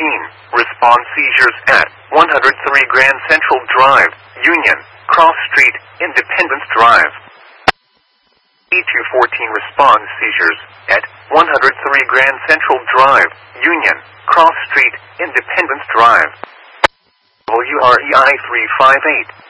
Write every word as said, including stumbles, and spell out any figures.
fourteen, respond seizures at one oh three Grand Central Drive, Union, Cross Street, Independence Drive. E two fourteen, respond seizures at one oh three Grand Central Drive, Union, Cross Street, Independence Drive. W R E I three five eight.